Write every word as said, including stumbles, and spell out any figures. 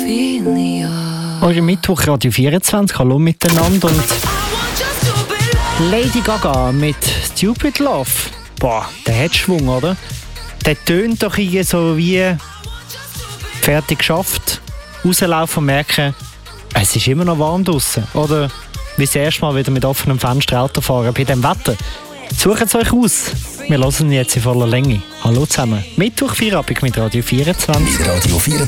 Eure Mittwoch Radio vierundzwanzig, hallo miteinander und Lady Gaga mit Stupid Love. Boah, der hat Schwung, oder? Der tönt doch irgendwie so wie fertig geschafft, rauslaufen und merken, es ist immer noch warm draussen. Oder wie das erste Mal wieder mit offenem Fenster Auto fahren bei dem Wetter. Sucht es euch aus. Wir hören jetzt in voller Länge. Hallo zusammen. Mittwoch Feierabend mit Radio vierundzwanzig. Radio vierundzwanzig.